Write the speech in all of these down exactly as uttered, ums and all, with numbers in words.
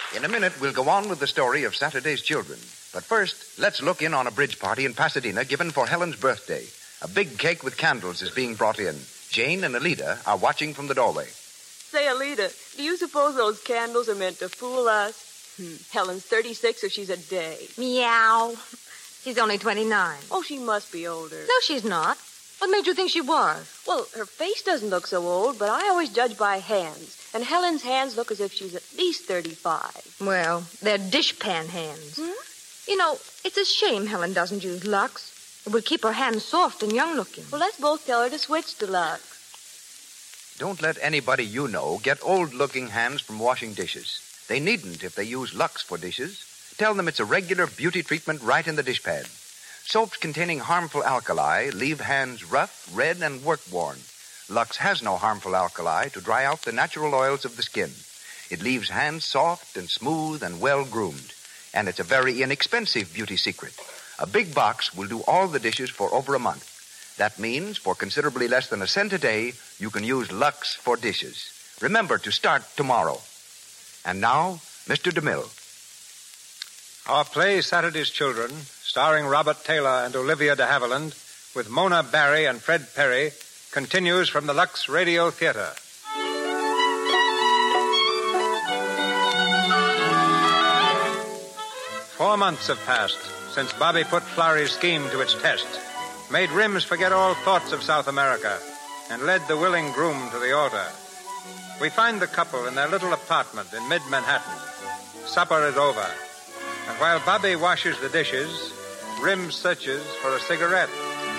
In a minute, we'll go on with the story of Saturday's children. But first, let's look in on a bridge party in Pasadena given for Helen's birthday. A big cake with candles is being brought in. Jane and Alida are watching from the doorway. Say, Alida, do you suppose those candles are meant to fool us? Hmm. Helen's thirty-six, so she's a day. Meow. She's only twenty-nine. Oh, she must be older. No, she's not. What made you think she was? Well, her face doesn't look so old, but I always judge by hands. And Helen's hands look as if she's at least thirty-five. Well, they're dishpan hands. Hmm? You know, it's a shame Helen doesn't use Lux. It would keep her hands soft and young-looking. Well, let's both tell her to switch to Lux. Don't let anybody you know get old-looking hands from washing dishes. They needn't if they use Lux for dishes. Tell them it's a regular beauty treatment right in the dishpan. Soaps containing harmful alkali leave hands rough, red, and work-worn. Lux has no harmful alkali to dry out the natural oils of the skin. It leaves hands soft and smooth and well-groomed. And it's a very inexpensive beauty secret. A big box will do all the dishes for over a month. That means for considerably less than a cent a day, you can use Lux for dishes. Remember to start tomorrow. And now, Mister DeMille. Our play, Saturday's Children, starring Robert Taylor and Olivia de Havilland, with Mona Barry and Fred Perry, continues from the Lux Radio Theater. Four months have passed since Bobby put Florrie's scheme to its test, made Rims forget all thoughts of South America, and led the willing groom to the altar. We find the couple in their little apartment in mid-Manhattan. Supper is over, and while Bobby washes the dishes, Rims searches for a cigarette.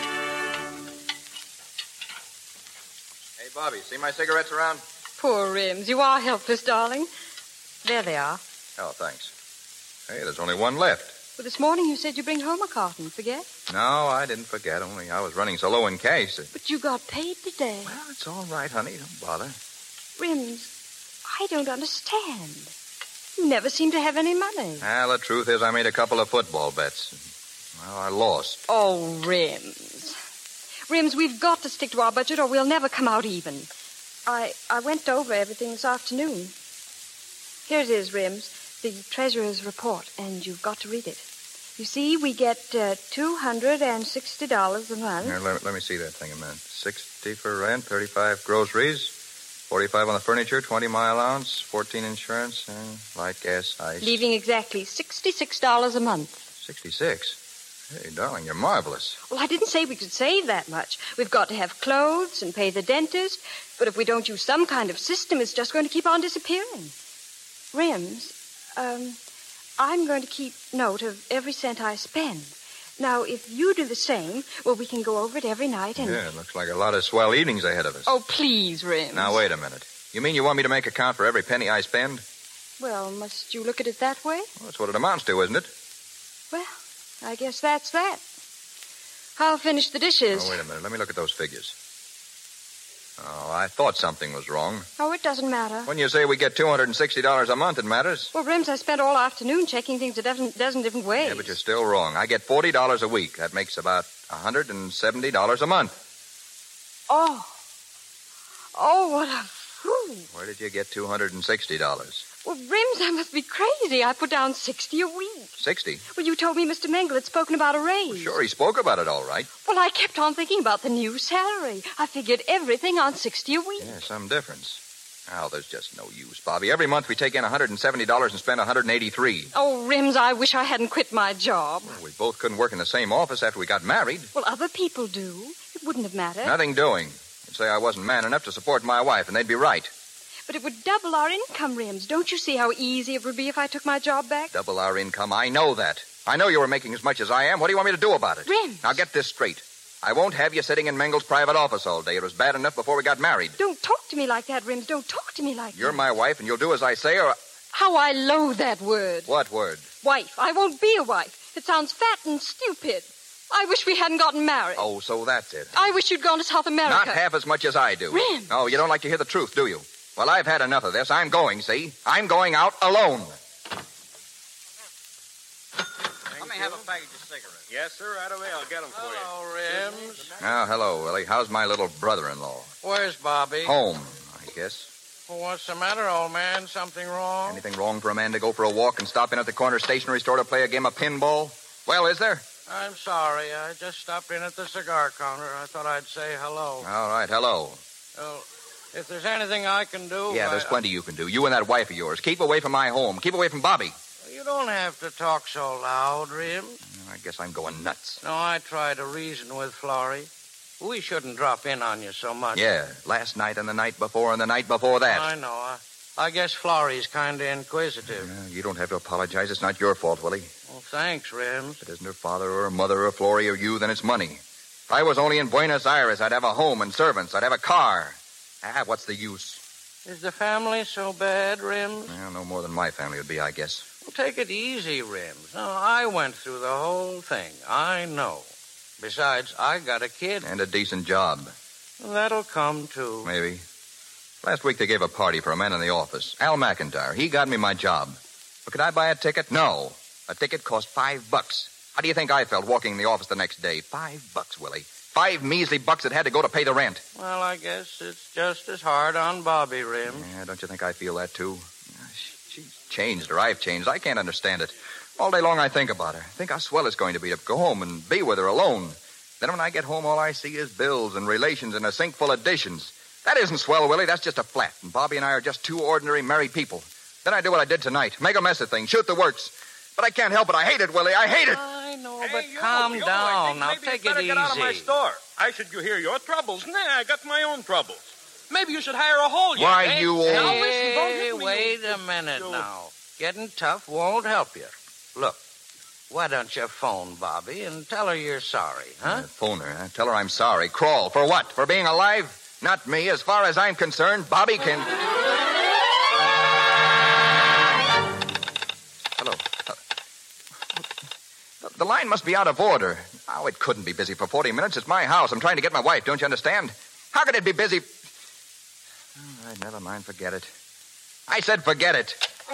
Hey, Bobby, see my cigarettes around? Poor Rims. You are helpless, darling. There they are. Oh, thanks. Hey, there's only one left. Well, this morning you said you'd bring home a carton. Forget? No, I didn't forget. Only I was running so low in cash. That... But you got paid today. Well, it's all right, honey. Don't bother. Rims, I don't understand. You never seem to have any money. Well, the truth is I made a couple of football bets. Well, I lost. Oh, Rims. Rims, we've got to stick to our budget or we'll never come out even. I I went over everything this afternoon. Here it is, Rims. The treasurer's report, and you've got to read it. You see, we get uh, two hundred sixty dollars a month. Here, let, let me see that thing a minute. sixty for rent, thirty-five groceries, forty-five on the furniture, twenty my allowance, fourteen insurance, and light, gas, ice. Leaving exactly sixty-six dollars a month. sixty-six? Hey, darling, you're marvelous. Well, I didn't say we could save that much. We've got to have clothes and pay the dentist. But if we don't use some kind of system, it's just going to keep on disappearing. Rims... Um, I'm going to keep note of every cent I spend. Now, if you do the same, well, we can go over it every night and... Yeah, it looks like a lot of swell evenings ahead of us. Oh, please, Rims. Now, wait a minute. You mean you want me to make a count for every penny I spend? Well, must you look at it that way? Well, that's what it amounts to, isn't it? Well, I guess that's that. I'll finish the dishes. Oh, wait a minute. Let me look at those figures. Oh, I thought something was wrong. Oh, it doesn't matter. When you say we get two hundred sixty dollars a month, it matters. Well, Rims, I spent all afternoon checking things a dozen, dozen different ways. Yeah, but you're still wrong. I get forty dollars a week. That makes about one hundred seventy dollars a month. Oh. Oh, what a fool. Where did you get two hundred sixty dollars? Well, Rims, I must be crazy. I put down sixty a week. sixty? Well, you told me Mister Mengele had spoken about a raise. Well, sure, he spoke about it all right. Well, I kept on thinking about the new salary. I figured everything on sixty a week. Yeah, some difference. Oh, there's just no use, Bobby. Every month we take in one hundred seventy dollars and spend one hundred eighty-three dollars. Oh, Rims, I wish I hadn't quit my job. Well, we both couldn't work in the same office after we got married. Well, other people do. It wouldn't have mattered. Nothing doing. They'd say I wasn't man enough to support my wife, and they'd be right. But it would double our income, Rims. Don't you see how easy it would be if I took my job back? Double our income? I know that. I know you were making as much as I am. What do you want me to do about it? Rims. Now, get this straight. I won't have you sitting in Mengele's private office all day. It was bad enough before we got married. Don't talk to me like that, Rims. Don't talk to me like You're that. my wife, and you'll do as I say, or... How I loathe that word. What word? Wife. I won't be a wife. It sounds fat and stupid. I wish we hadn't gotten married. Oh, so that's it. I wish you'd gone to South America. Not half as much as I do. Rims. Oh, you don't like to hear the truth, do you? Well, I've had enough of this. I'm going, see? I'm going out alone. Let me have a package of cigarettes. Yes, sir. Right away. I'll get them for you. Hello, Rims. Now, hello, Willie. How's my little brother-in-law? Where's Bobby? Home, I guess. Well, what's the matter, old man? Something wrong? Anything wrong for a man to go for a walk and stop in at the corner stationery store to play a game of pinball? Well, is there? I'm sorry. I just stopped in at the cigar counter. I thought I'd say hello. All right, hello. Well, if there's anything I can do... Yeah, I... there's plenty you can do. You and that wife of yours. Keep away from my home. Keep away from Bobby. You don't have to talk so loud, Rim. I guess I'm going nuts. No, I try to reason with Florrie. We shouldn't drop in on you so much. Yeah, last night and the night before and the night before that. I know. I, I guess Florrie's kind of inquisitive. Yeah, you don't have to apologize. It's not your fault, Willie. Well, thanks, Rim. If it isn't her father or her mother or Florrie or you, then it's money. If I was only in Buenos Aires, I'd have a home and servants. I'd have a car. Ah, what's the use? Is the family so bad, Rims? Well, no more than my family would be, I guess. Well, take it easy, Rims. No, I went through the whole thing. I know. Besides, I got a kid. And a decent job. Well, that'll come, too. Maybe. Last week they gave a party for a man in the office. Al McIntyre. He got me my job. But could I buy a ticket? No. A ticket cost five bucks. How do you think I felt walking in the office the next day? Five bucks, Willie. Five measly bucks that had to go to pay the rent. Well, I guess it's just as hard on Bobby, Rim. Yeah, don't you think I feel that, too? She's changed, or I've changed. I can't understand it. All day long I think about her. Think how swell it's going to be to go home and be with her alone. Then when I get home, all I see is bills and relations and a sink full of dishes. That isn't swell, Willie. That's just a flat. And Bobby and I are just two ordinary married people. Then I do what I did tonight. Make a mess of things. Shoot the works. But I can't help it. I hate it, Willie. I hate it. I know, Hey, but you, calm you, I down. think Now, maybe take you it better easy. get out of my store. I should you hear your troubles. Nah, I got my own troubles. Maybe you should hire a hole yet. Why, eh? you old... Now, listen, Hey, don't hit me, wait you- a minute you- now. Getting tough won't help you. Look, why don't you phone Bobby and tell her you're sorry, huh? Uh, phone her. Huh? Tell her I'm sorry. Crawl. For what? For being alive? Not me. As far as I'm concerned, Bobby can... Hello. Uh, The line must be out of order. Oh, it couldn't be busy for forty minutes. It's my house. I'm trying to get my wife. Don't you understand? How could it be busy? All right, never mind. Forget it. I said forget it.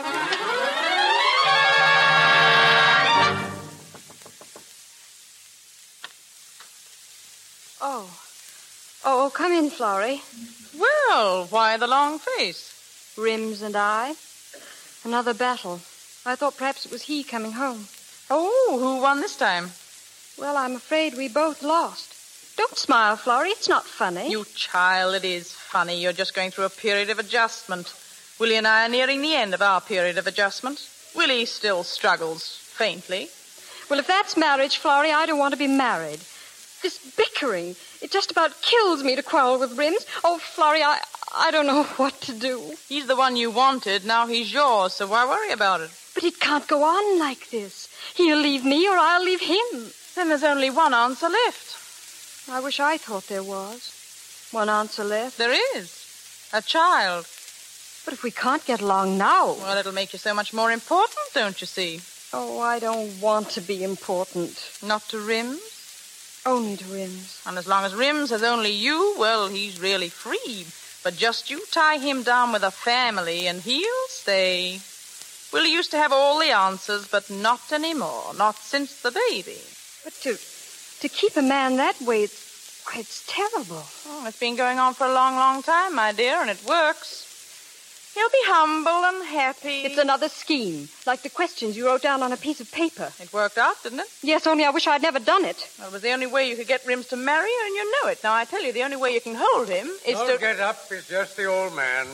Oh. Oh, come in, Florrie. Well, why the long face? Rims and I. Another battle. I thought perhaps it was he coming home. Oh, who won this time? Well, I'm afraid we both lost. Don't smile, Florrie. It's not funny. You child, it is funny. You're just going through a period of adjustment. Willie and I are nearing the end of our period of adjustment. Willie still struggles faintly. Well, if that's marriage, Florrie, I don't want to be married. This bickering, it just about kills me to quarrel with Rims. Oh, Florrie, I, I don't know what to do. He's the one you wanted. Now he's yours, so why worry about it? But it can't go on like this. He'll leave me or I'll leave him. Then there's only one answer left. I wish I thought there was. One answer left. There is. A child. But if we can't get along now... Well, it'll make you so much more important, don't you see? Oh, I don't want to be important. Not to Rims. Only to Rims. And as long as Rims has only you, well, he's really free. But just you tie him down with a family and he'll stay. Willie used to have all the answers, but not anymore. Not since the baby. But to to keep a man that way, it's, why, it's terrible. Oh, it's been going on for a long, long time, my dear, and it works. He'll be humble and happy. It's another scheme, like the questions you wrote down on a piece of paper. It worked out, didn't it? Yes, only I wish I'd never done it. Well, it was the only way you could get Rims to marry you, and you know it. Now, I tell you, the only way you can hold him is Don't to... get up. It's just the old man.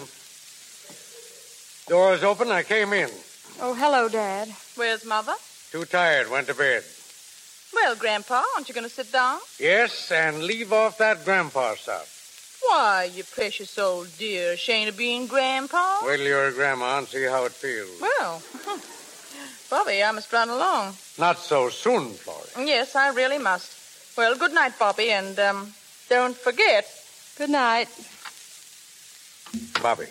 Door's open. I came in. Oh, hello, Dad. Where's Mother? Too tired. Went to bed. Well, Grandpa, aren't you going to sit down? Yes, and leave off that grandpa stuff. Why, you precious old dear, ashamed of being Grandpa? Wait till you're a grandma and see how it feels. Well, Bobby, I must run along. Not so soon, Florrie. Yes, I really must. Well, good night, Bobby, and um, don't forget. Good night. Bobby.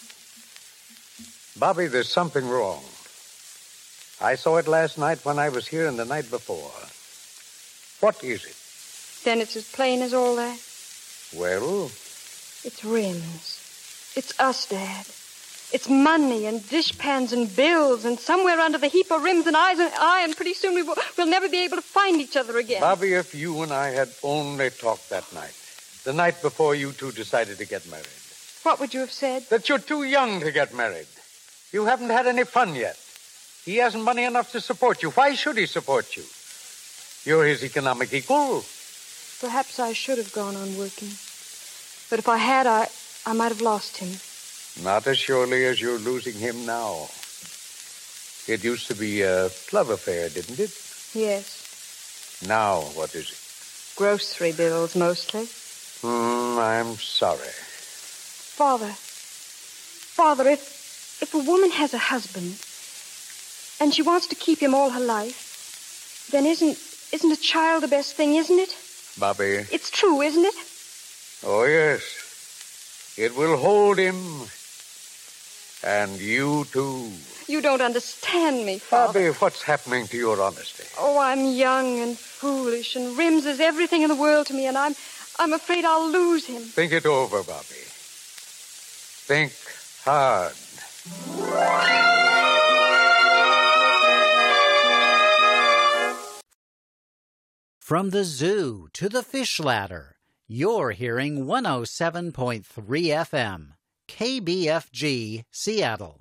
Bobby, there's something wrong. I saw it last night when I was here and the night before. What is it? Then it's as plain as all that. Well, It's Rims. It's us, Dad. It's money and dishpans and bills, and somewhere under the heap of Rims and I, and I, and pretty soon we will, we'll never be able to find each other again. Bobby, if you and I had only talked that night, the night before you two decided to get married, What would you have said? That you're too young to get married. You haven't had any fun yet. He hasn't money enough to support you. Why should he support you? You're his economic equal. Perhaps I should have gone on working. But if I had, I, I might have lost him. Not as surely as you're losing him now. It used to be a love affair, didn't it? Yes. Now, what is it? Grocery bills, mostly. Hmm, I'm sorry. Father, Father, if, if a woman has a husband and she wants to keep him all her life, then isn't, isn't a child the best thing, isn't it? Bobby. It's true, isn't it? Oh, yes. It will hold him. And you, too. You don't understand me, Father. Bobby, what's happening to your honesty? Oh, I'm young and foolish, and Rims is everything in the world to me, and I'm I'm afraid I'll lose him. Think it over, Bobby. Think hard. From the zoo to the fish ladder, you're hearing one oh seven point three F M, K B F G, Seattle.